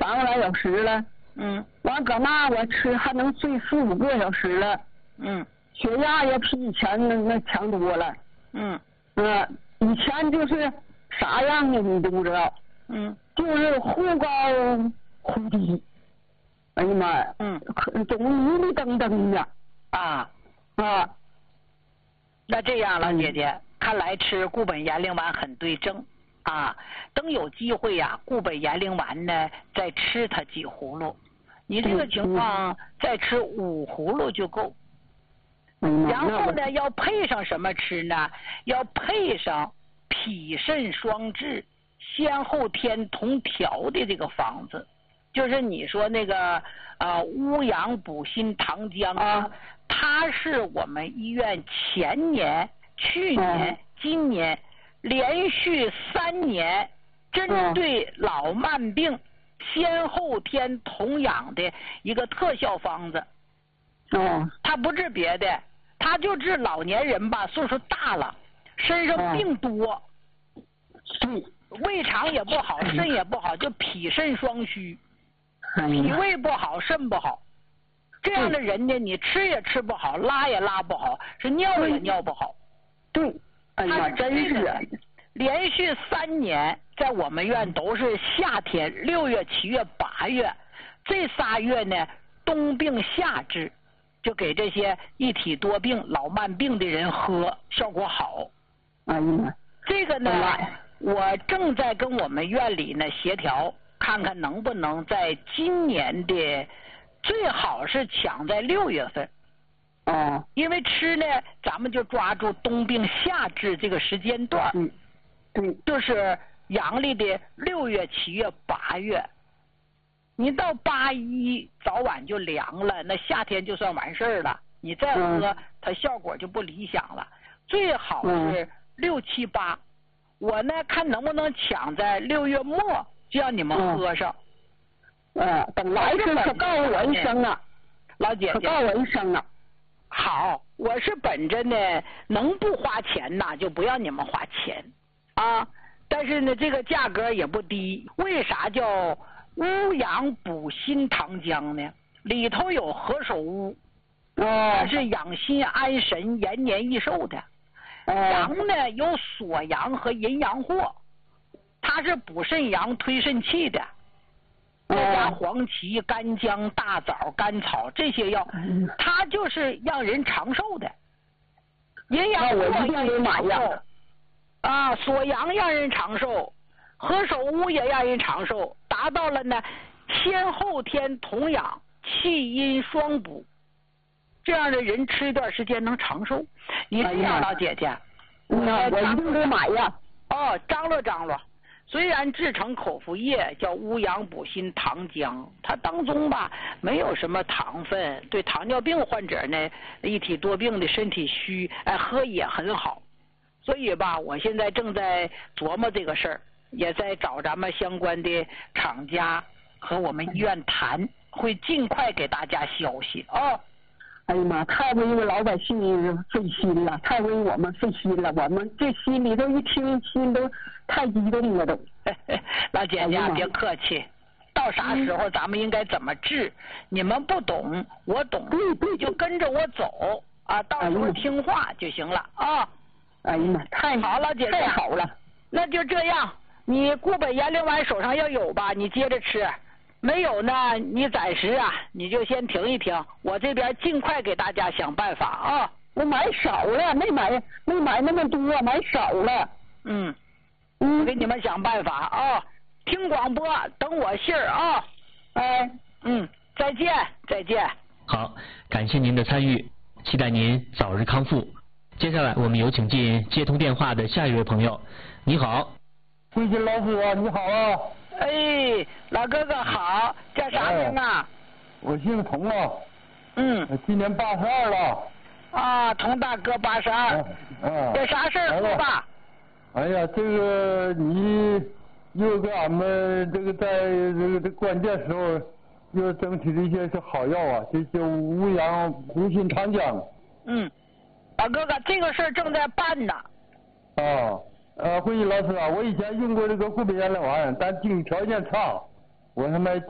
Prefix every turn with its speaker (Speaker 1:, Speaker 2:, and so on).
Speaker 1: 3个来小时了。完搁那我吃还能睡4、5个小时了。血压也比以前那强多了。以前就是啥样的你都不知道。就是忽高忽低。哎呀妈呀！总迷迷瞪瞪的。
Speaker 2: 那这样了，姐姐，看来吃固本延龄丸很对症啊。等有机会呀，固本延龄丸呢，再吃它几葫芦。你这个情况再吃5葫芦就够。然后呢，要配上什么吃呢？要配上脾肾双治、先后天同调的这个方子，就是你说那个乌阳补心糖浆啊，它是我们医院前年、去年、今年连续3年针对老慢病先后天同养的一个特效方子。它不治别的，它就治老年人吧，岁数大了，身上病多，胃肠也不好，肾也不好，就脾肾双虚，脾胃不好，肾不好。这样的人呢，你吃也吃不好，拉也拉不好，是尿也尿不好。
Speaker 1: 对，哎呀，真是
Speaker 2: 连续3年在我们院都是夏天，6月、7月、8月，这3月呢，冬病夏治，就给这些一体多病、老慢病的人喝，效果好。
Speaker 1: 哎呀，
Speaker 2: 这个呢，我正在跟我们院里呢协调，看看能不能在今年的最好是抢在6月份。因为吃呢，咱们就抓住冬病夏治这个时间段。就是阳历的6月、7月、8月。你到8、1早晚就凉了，那夏天就算完事儿了。你再喝，它效果就不理想了。最好是6、7、8。我呢看能不能抢在6月末就让你们喝上。
Speaker 1: 等来时可告诉我一声啊，
Speaker 2: 老姐姐。
Speaker 1: 可告诉我一声啊。
Speaker 2: 好，我是本着呢能不花钱呐就不让你们花钱啊，但是呢这个价格也不低。为啥叫乌阳补心糖浆呢？里头有何首乌，它是养心安神、延年益寿的。阳呢有锁阳和淫阳藿，它是补肾阳、推肾气的。再加黄芪、干姜、大枣、甘草这些药，它就是让人长寿的。淫阳藿让人长寿啊，锁阳让人长寿，何首乌也让人长寿，达到了呢先后天同养、气阴双补，这样的人吃一段时间能长寿。你这样，老姐姐，
Speaker 1: 我一定得买呀。
Speaker 2: 张罗张罗。虽然制成口服液叫乌阳补心糖浆，它当中吧没有什么糖分，对糖尿病患者呢一体多病的身体虚，喝也很好。所以吧，我现在正在琢磨这个事儿，也在找咱们相关的厂家和我们医院谈，会尽快给大家消息啊。
Speaker 1: 哎呀妈，太为老百姓费心了，太为我们费心了，我们这心里头一听心都太激动了都。
Speaker 2: 老姐姐别客气，到啥时候咱们应该怎么治，你们不懂我懂，就跟着我走啊，到时候听话就行了啊。
Speaker 1: 哎呀妈，太
Speaker 2: 好了，姐姐，
Speaker 1: 太好了。
Speaker 2: 那就这样，你固本延龄丸手上要有吧，你接着吃。没有呢，你暂时啊，你就先停一停，我这边尽快给大家想办法啊。
Speaker 1: 我买少了，没买那么多，买少了。
Speaker 2: 我给你们想办法啊。听广播，等我信儿啊。再见，再见。
Speaker 3: 好，感谢您的参与，期待您早日康复。接下来我们有请进接通电话的下一位朋友。你好，
Speaker 4: 慧金老师啊，你好啊。
Speaker 2: 老哥哥好，叫啥名啊？
Speaker 4: 我姓童啊。今年82了。
Speaker 2: 童大哥82。有啥事儿说吧？
Speaker 4: 哎呀，这个你又给俺们这个在这个关键时候又争取了一些是好药啊，这些乌阳补心糖浆。
Speaker 2: 老哥哥，这个事儿正在办呢。
Speaker 4: 慧金老师啊，我以前用过这个固本延龄丸，但经济条件差，我他妈